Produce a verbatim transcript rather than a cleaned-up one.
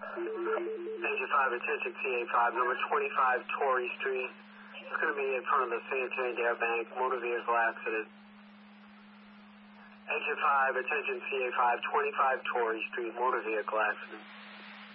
Agent five, attention C A five, number twenty-five Torrey Street. It's going to be in front of the Santander Bank, motor vehicle accident. Agent five, attention C A five, twenty-five Torrey Street, motor vehicle accident.